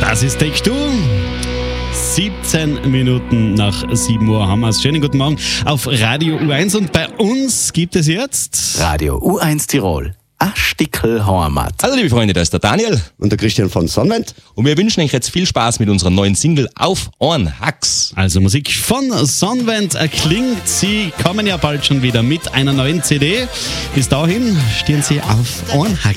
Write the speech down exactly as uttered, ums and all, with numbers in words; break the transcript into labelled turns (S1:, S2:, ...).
S1: Das ist Take Two. siebzehn Minuten nach sieben Uhr haben wir es. Schönen guten Morgen auf Radio U eins und bei uns gibt es jetzt
S2: Radio U eins Tirol. A Stickel Heimat.
S3: Hallo liebe Freunde, da ist der Daniel
S4: und der Christian von Sonnenwend.
S3: Und wir wünschen euch jetzt viel Spaß mit unserer neuen Single Auf Ohren Hacks.
S1: Also Musik von Sonnenwend erklingt. Sie kommen ja bald schon wieder mit einer neuen C D. Bis dahin stehen Sie auf Ohren Hacks.